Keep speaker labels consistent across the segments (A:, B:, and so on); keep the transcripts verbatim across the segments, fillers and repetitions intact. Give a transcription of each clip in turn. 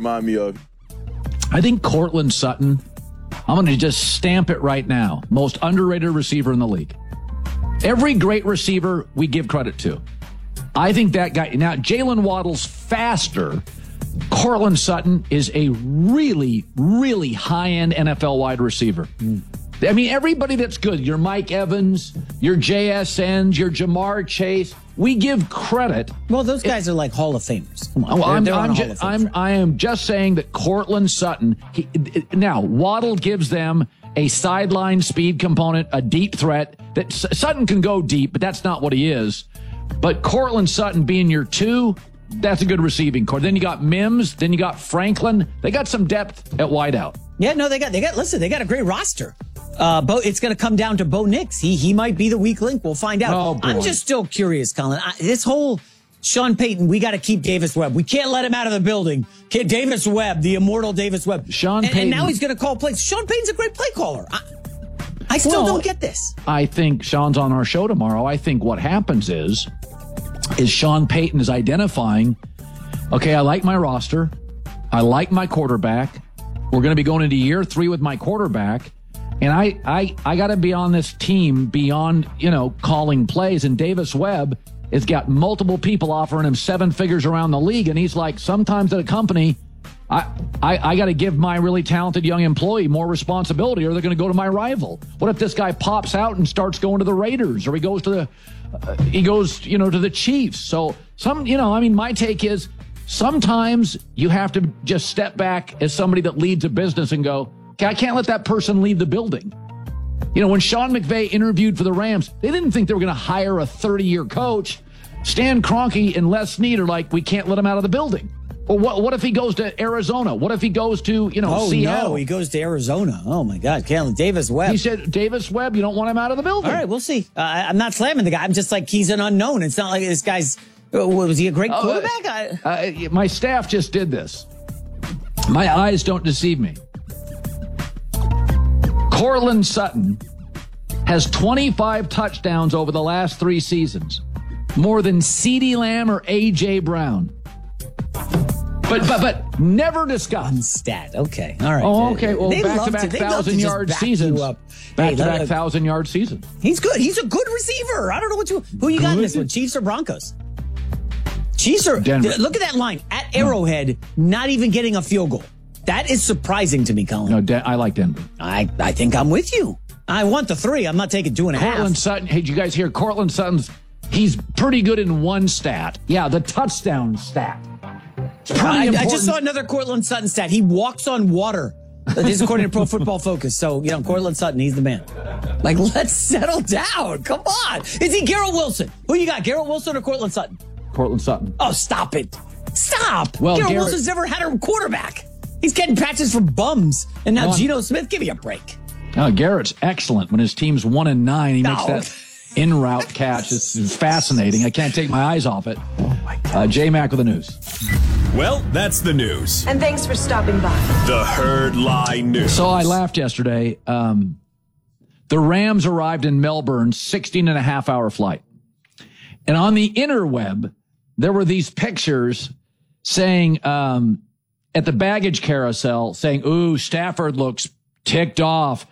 A: remind me of?
B: I think Courtland Sutton, I'm going to just stamp it right now, most underrated receiver in the league. Every great receiver we give credit to. I think that guy, now Jalen Waddle's faster. Courtland Sutton is a really, really high-end N F L wide receiver. Mm. I mean, everybody that's good, your Mike Evans, your J S Ns, your Jamar Chase, we give credit.
C: Well, those guys it, are like Hall of Famers. Come on.
B: Well,
C: they're,
B: I'm,
C: they're
B: I'm, ju- I'm, I am just saying that Courtland Sutton, he, now, Waddle gives them a sideline speed component, a deep threat. That Sutton can go deep, but that's not what he is. But Courtland Sutton being your two, that's a good receiving core. Then you got Mims. Then you got Franklin. They got some depth at wideout.
C: Yeah, no, they got, they got, listen, they got a great roster. Uh, Bo, it's going to come down to Bo Nix. He, he might be the weak link. We'll find out.
B: Oh,
C: I'm just still curious, Colin. I, this whole Sean Payton, we got to keep Davis Webb. We can't let him out of the building. Kid Davis Webb, the immortal Davis Webb.
B: Sean
C: and,
B: Payton.
C: And now he's going to call plays. Sean Payton's a great play caller. I, I still
B: well,
C: don't get this.
B: I think Sean's on our show tomorrow. I think what happens is, is Sean Payton is identifying, okay, I like my roster. I like my quarterback. We're going to be going into year three with my quarterback. And I, I, I got to be on this team beyond, you know, calling plays. And Davis Webb has got multiple people offering him seven figures around the league. And he's like, sometimes at a company, I, I, I got to give my really talented young employee more responsibility or they're going to go to my rival. What if this guy pops out and starts going to the Raiders or he goes to the, uh, he goes, you know, to the Chiefs? So some, you know, I mean, my take is sometimes you have to just step back as somebody that leads a business and go, okay, I can't let that person leave the building. You know, when Sean McVay interviewed for the Rams, they didn't think they were going to hire a thirty-year coach. Stan Kroenke and Les Snead are like, we can't let him out of the building. Or what, what if he goes to Arizona? What if he goes to, you know,
C: oh,
B: Seattle?
C: no, he goes to Arizona. Oh, my God. Can't Davis Webb.
B: He said, Davis Webb, you don't want him out of the building.
C: All right, we'll see. Uh, I'm not slamming the guy. I'm just like, he's an unknown. It's not like this guy's, uh, was he a great quarterback?
B: Uh, uh, my staff just did this. My eyes don't deceive me. Courtland Sutton has twenty-five touchdowns over the last three seasons. More than CeeDee Lamb or A J. Brown. But but but never discussed.
C: Stat. Okay. All right.
B: Oh, okay. Well,
C: they
B: back-to-back thousand-yard seasons. Back-to-back
C: hey,
B: thousand-yard seasons.
C: He's good. He's a good receiver. I don't know what you who you got in this one, Chiefs or Broncos? Chiefs are.
B: Denver.
C: Look at that line. At Arrowhead, not even getting a field goal. That is surprising to me, Colin.
B: No, De- I like Denver.
C: I, I think I'm with you. I want the three. I'm not taking two and a half.
B: Courtland Sutton. Hey, did you guys hear Courtland Sutton's? He's pretty good in one stat. Yeah, the touchdown stat. It's pretty
C: I,
B: important.
C: I just saw another Courtland Sutton stat. He walks on water. This is according to Pro Football Focus. So, you know, Courtland Sutton, he's the man. Like, let's settle down. Come on. Is he Garrett Wilson? Who you got, Garrett Wilson or Courtland Sutton?
B: Courtland Sutton.
C: Oh, stop it. Stop.
B: Well,
C: Garrett,
B: Garrett
C: Wilson's never had a quarterback. He's getting patches for bums. And now
B: Well,
C: Geno Smith, give me a break.
B: No, Garrett's excellent. When his team's one and nine, he makes
C: No.
B: that in route catch. It's, it's fascinating. I can't take my eyes off it.
C: Oh my God.
B: Uh, J Mac with the news.
D: Well, that's the news.
E: And thanks for stopping by.
D: The Herd Line News.
B: So I laughed yesterday. Um, the Rams arrived in Melbourne, sixteen and a half hour flight. And on the interweb, there were these pictures saying, um, at the baggage carousel, saying, ooh, Stafford looks ticked off.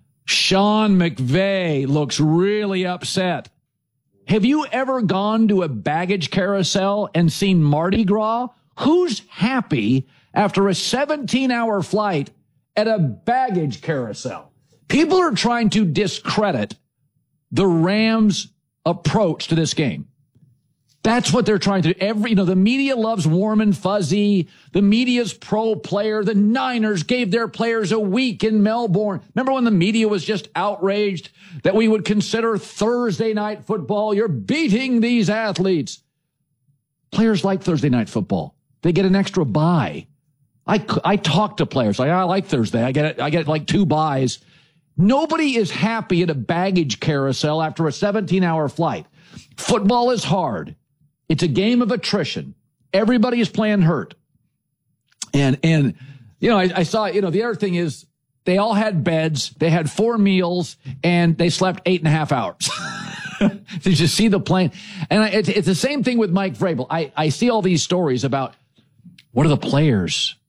B: Sean McVay looks really upset. Have you ever gone to a baggage carousel and seen Mardi Gras? Who's happy after a seventeen hour flight at a baggage carousel? People are trying to discredit the Rams' approach to this game. That's what they're trying to do. Every, you know, the media loves warm and fuzzy. The media's pro player. The Niners gave their players a week in Melbourne. Remember when the media was just outraged that we would consider Thursday night football? You're beating these athletes. Players like Thursday night football. They get an extra bye. I, I talk to players. Like, I like Thursday. I get it. I get like two buys. Nobody is happy at a baggage carousel after a seventeen hour flight. Football is hard. It's a game of attrition. Everybody is playing hurt. And, and, you know, I, I saw, you know, the other thing is they all had beds. They had four meals and they slept eight and a half hours. Did you see the plane? And I, it's, it's the same thing with Mike Vrabel. I, I see all these stories about what are the players?